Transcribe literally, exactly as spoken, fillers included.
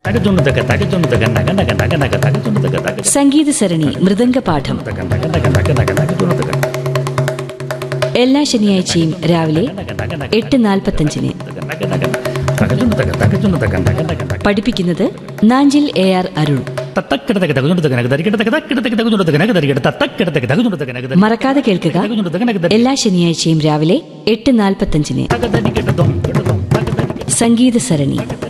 സംഗീത സരണി മൃദംഗപാഠം എല്ലാ ശനിയാഴ്ചയും രാവിലെ എട്ട് നാൽപ്പത്തഞ്ചിന്. പഠിപ്പിക്കുന്നത് നാഞ്ചിൽ എ ആർ അരുൺ. മറക്കാതെ കേൾക്കുക, എല്ലാ ശനിയാഴ്ചയും രാവിലെ എട്ട് നാൽപ്പത്തഞ്ചിന് സംഗീത സരണി.